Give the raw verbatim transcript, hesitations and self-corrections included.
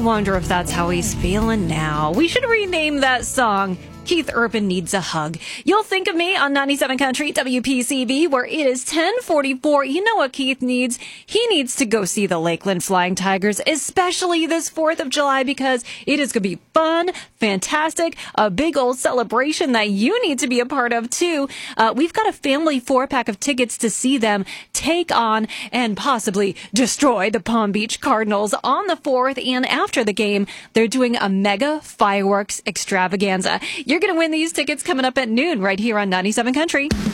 wonder if that's how he's feeling now. We should rename that song Keith Urban Needs a Hug. You'll think of me on ninety-seven Country W P C B, where it is ten forty-four. You know what Keith needs? He needs to go see the Lakeland Flying Tigers, especially this fourth of July, because it is going to be fun, fantastic, a big old celebration that you need to be a part of, too. Uh, we've got a family four-pack of tickets to see them take on and possibly destroy the Palm Beach Cardinals on the fourth, and after the game, they're doing a mega fireworks extravaganza. You're You're going to win these tickets coming up at noon right here on ninety-seven Country.